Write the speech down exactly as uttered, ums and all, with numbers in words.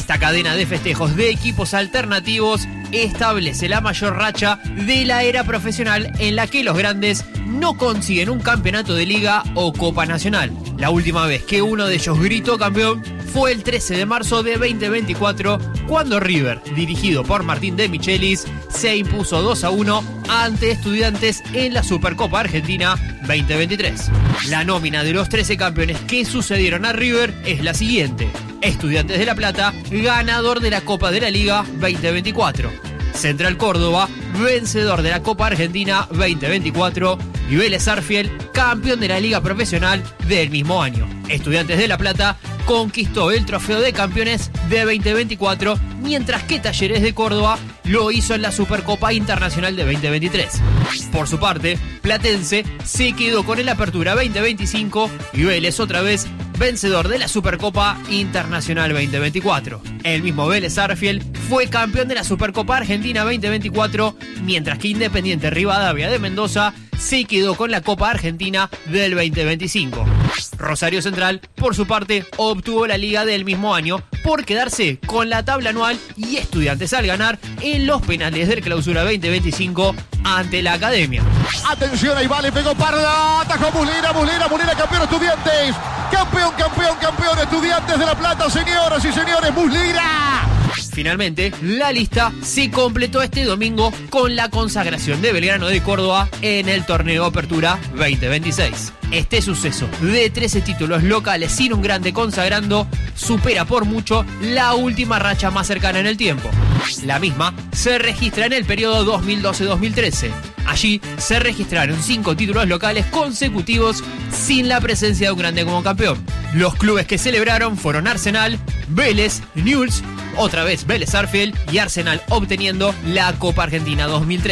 Esta cadena de festejos de equipos alternativos establece la mayor racha de la era profesional en la que los grandes no consiguen un campeonato de liga o copa nacional. La última vez que uno de ellos gritó campeón fue el trece de marzo de veinte veinticuatro, cuando River, dirigido por Martín de Michelis, se impuso dos a uno ante Estudiantes en la Supercopa Argentina veinte veintitrés. La nómina de los trece campeones que sucedieron a River es la siguiente: Estudiantes de La Plata, ganador de la Copa de la Liga veinte veinticuatro. Central Córdoba, vencedor de la Copa Argentina veinte veinticuatro. Y Vélez Sarsfield, campeón de la Liga Profesional del mismo año. Estudiantes de La Plata conquistó el trofeo de campeones de veinte veinticuatro, mientras que Talleres de Córdoba lo hizo en la Supercopa Internacional de veinte veintitrés. Por su parte, Platense se quedó con el Apertura veinte veinticinco y Vélez otra vez vencedor de la Supercopa Internacional veinte veinticuatro. El mismo Vélez Sarsfield fue campeón de la Supercopa Argentina veinte veinticuatro, mientras que Independiente Rivadavia de Mendoza se quedó con la Copa Argentina del veinte veinticinco. Rosario Central, por su parte, obtuvo la liga del mismo año por quedarse con la tabla anual, y Estudiantes al ganar en los penales del Clausura veinte veinticinco ante la Academia. Atención, ahí vale, pegó Parda, atajó Muslera, Muslera, Muslera, campeón Estudiantes. Campeón, campeón, campeón Estudiantes de La Plata, señoras y señores, Muslera. Finalmente, la lista se completó este domingo con la consagración de Belgrano de Córdoba en el torneo Apertura veinte veintiséis. Este suceso de trece títulos locales sin un grande consagrando supera por mucho la última racha más cercana en el tiempo. La misma se registra en el periodo dos mil doce dos mil trece. Allí se registraron cinco títulos locales consecutivos sin la presencia de un grande como campeón. Los clubes que celebraron fueron Arsenal, Vélez, Newell's, otra vez Vélez Sarsfield y Arsenal obteniendo la Copa Argentina dos mil trece.